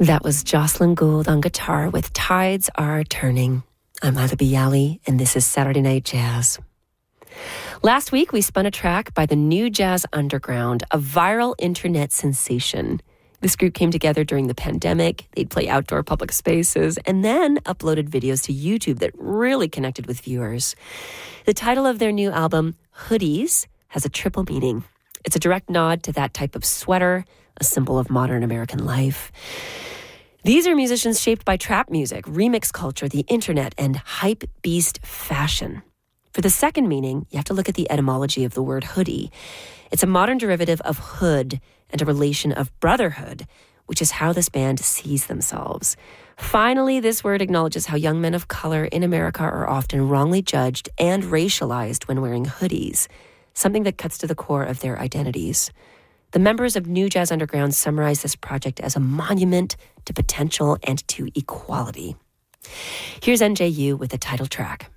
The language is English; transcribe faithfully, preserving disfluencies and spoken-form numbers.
That was Jocelyn Gould on guitar with Tides Are Turning. I'm Lila Bialy, and this is Saturday Night Jazz. Last week, we spun a track by the New Jazz Underground, a viral internet sensation. This group came together during the pandemic. They'd play outdoor public spaces and then uploaded videos to YouTube that really connected with viewers. The title of their new album, Hoodies, has a triple meaning. It's a direct nod to that type of sweater, a symbol of modern American life. These are musicians shaped by trap music, remix culture, the internet, and hype beast fashion. For the second meaning, you have to look at the etymology of the word hoodie. It's a modern derivative of hood and a relation of brotherhood, which is how this band sees themselves. Finally, this word acknowledges how young men of color in America are often wrongly judged and racialized when wearing hoodies, something that cuts to the core of their identities. The members of New Jazz Underground summarize this project as a monument to potential and to equality. Here's N J U with the title track.